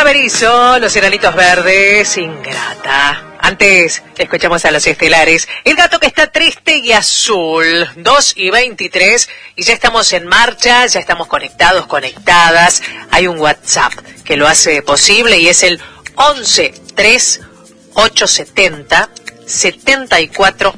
Berizo, Los Enanitos Verdes, Ingrata. Antes escuchamos a Los Estelares, El Gato que está triste y azul, 2:23, y ya estamos en marcha, ya estamos conectados, conectadas. Hay un WhatsApp que lo hace posible y es el 11 3 870 74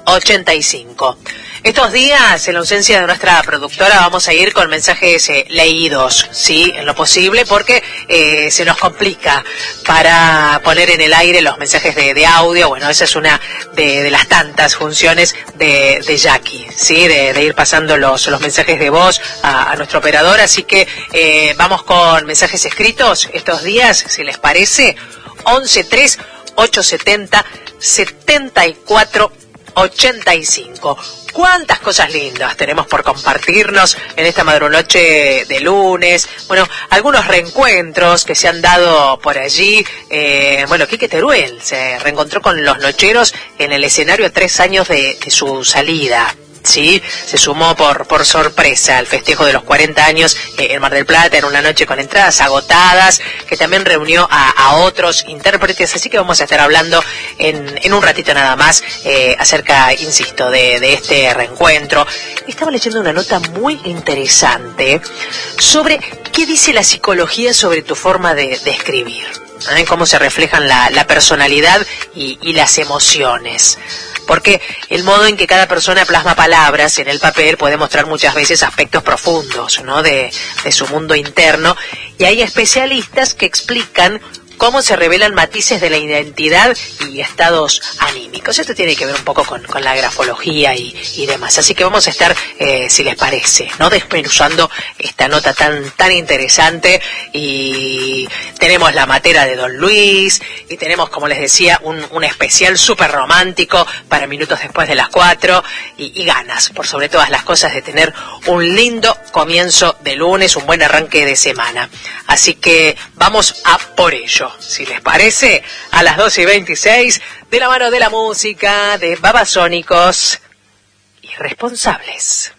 85. Estos días, en la ausencia de nuestra productora, vamos a ir con mensajes leídos, sí, en lo posible, porque se nos complica para poner en el aire los mensajes de audio. Bueno, esa es una de las tantas funciones de Jackie, sí, de ir pasando los mensajes de voz a nuestro operador. Así que vamos con mensajes escritos estos días, si les parece. 11 3 870 74 85. ¿Cuántas cosas lindas tenemos por compartirnos en esta madrunoche de lunes? Bueno, algunos reencuentros que se han dado por allí. Quique Teruel se reencontró con los Nocheros en el escenario a 3 años de su salida. Sí, se sumó por sorpresa al festejo de los 40 años en Mar del Plata, en una noche con entradas agotadas, que también reunió a otros intérpretes. Así que vamos a estar hablando en un ratito nada más acerca, insisto, de este reencuentro. Estaba leyendo una nota muy interesante sobre qué dice la psicología sobre tu forma de escribir, cómo se reflejan la personalidad y las emociones. Porque el modo en que cada persona plasma palabras en el papel puede mostrar muchas veces aspectos profundos, ¿no?, de su mundo interno. Y hay especialistas que explican cómo se revelan matices de la identidad y estados anímicos. Esto tiene que ver un poco con la grafología y demás. Así que vamos a estar, si les parece, ¿no?, desmenuzando esta nota tan interesante. Y tenemos la matera de Don Luis, y tenemos, como les decía, un especial súper romántico para minutos después de las 4, y ganas, por sobre todas las cosas, de tener un lindo comienzo de lunes, un buen arranque de semana. Así que vamos a por ello. Si les parece, a las 2:26, de la mano de la música de Babasónicos Irresponsables.